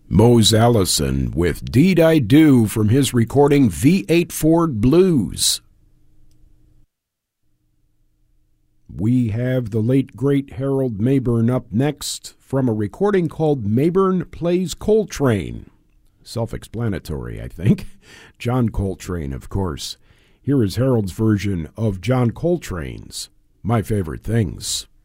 Mose Allison with Deed I Do from his recording V8 Ford Blues. We have the late, great Harold Mabern up next from a recording called Mabern Plays Coltrane. Self-explanatory, I think. John Coltrane, of course. Here is Harold's version of John Coltrane's My Favorite Things.